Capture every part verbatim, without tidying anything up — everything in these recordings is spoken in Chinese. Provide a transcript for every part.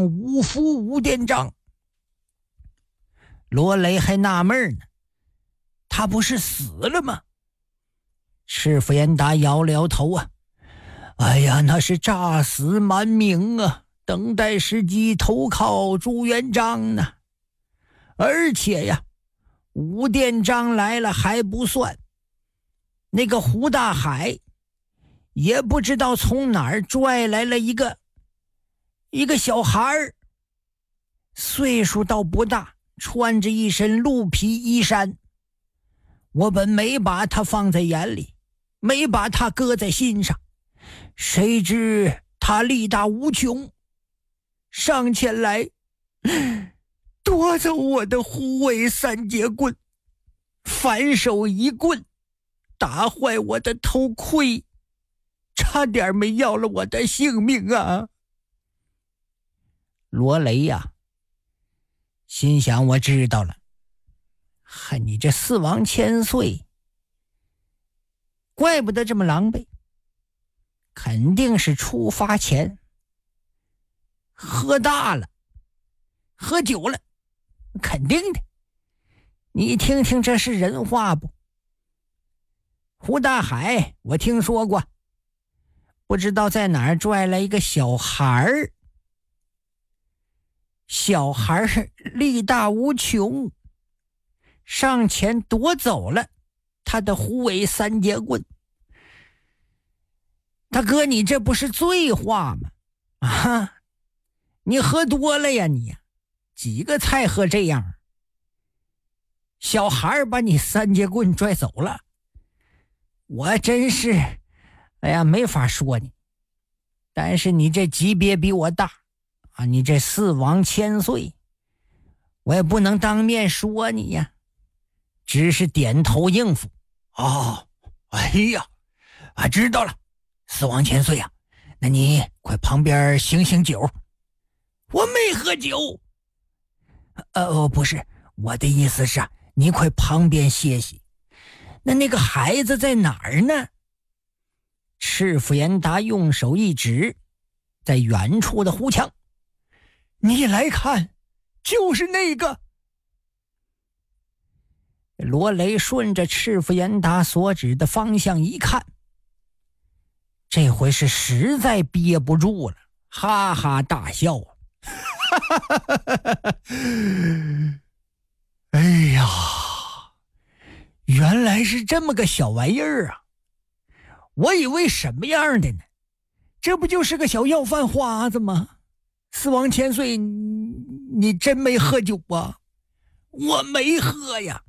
将五福五殿章。罗雷还纳闷呢，他不是死了吗？赤福延达摇了摇头啊，哎呀，那是诈死满命啊，等待时机投靠朱元璋呢。而且呀，五殿章来了还不算，那个胡大海也不知道从哪儿拽来了一个一个小孩儿，岁数倒不大，穿着一身鹿皮衣衫。我本没把他放在眼里，没把他搁在心上，谁知他力大无穷，上前来夺走我的虎尾三节棍，反手一棍打坏我的头盔，差点没要了我的性命啊！罗雷呀，心想我知道了，恨你这四王千岁，怪不得这么狼狈，肯定是出发前喝大了，喝酒了，肯定的。你听听这是人话不？胡大海我听说过，不知道在哪儿拽来一个小孩儿，小孩儿力大无穷，上前夺走了他的虎尾三节棍。大哥，你这不是醉话吗？啊，你喝多了呀你，几个菜喝这样？小孩把你三节棍拽走了，我真是，哎呀，没法说你。但是你这级别比我大啊，你这四王千岁，我也不能当面说你呀，只是点头应付。哦，哎呀，啊，知道了，四王千岁啊，那你快旁边醒醒酒。我没喝酒。呃，不是，我的意思是啊，你快旁边歇息。那那个孩子在哪儿呢？赤福延达用手一指，在远处的胡墙。你来看，就是那个。罗雷顺着赤福延达所指的方向一看，这回是实在憋不住了，哈哈大笑啊！哎呀，原来是这么个小玩意儿啊！我以为什么样的呢？这不就是个小要饭花子吗？四王千岁，你, 你真没喝酒啊？我没喝呀。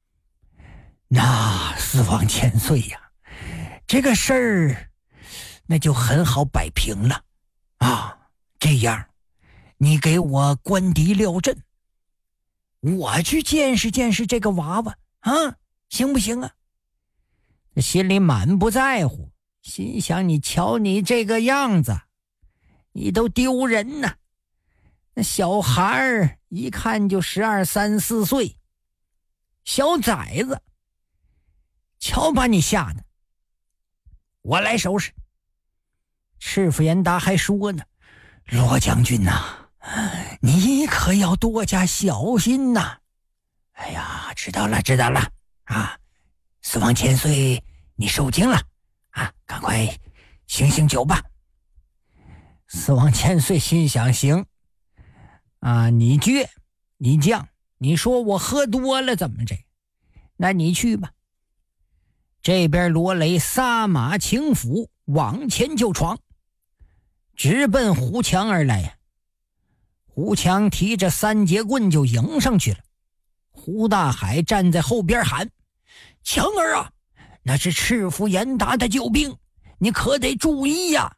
那四王千岁呀，这个事儿那就很好摆平了啊！这样，你给我关敌料阵，我去见识见识这个娃娃啊，行不行啊？心里满不在乎，心想你瞧你这个样子，你都丢人呐！那小孩儿一看就十二三四岁，小崽子，瞧把你吓的！我来收拾。赤福延达还说呢，罗将军呐、啊，你可要多加小心呐！哎呀，知道了知道了啊！四王千岁，你受惊了啊！赶快醒醒酒吧。四王千岁心想，行啊，你倔你犟，你说我喝多了怎么着？那你去吧。这边罗雷撒马轻斧往前就闯，直奔胡强而来呀！胡强提着三节棍就迎上去了。胡大海站在后边喊：强儿啊，那是赤福延达的救兵，你可得注意呀！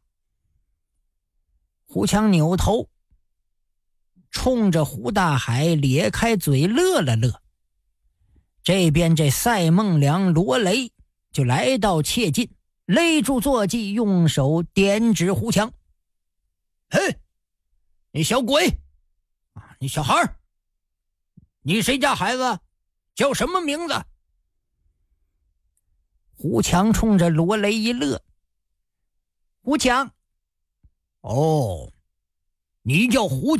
胡强扭头冲着胡大海咧开嘴乐了乐。这边这赛孟良罗雷就来到切近，勒住坐骑，用手点指胡强：嘿，你小鬼啊，你小孩，你谁家孩子？叫什么名字？胡强冲着罗雷一乐：胡强。哦，你叫胡